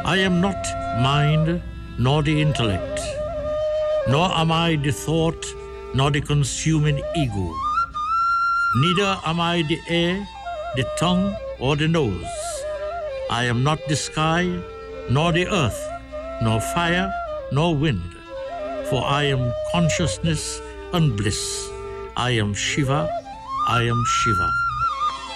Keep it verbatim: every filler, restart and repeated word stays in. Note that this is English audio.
I am not mind nor the intellect, nor am I the thought nor the consuming ego. Neither am I the air, the tongue, or the nose. I am not the sky, nor the earth, nor fire, nor wind. For I am consciousness and bliss. I am Shiva, I am Shiva.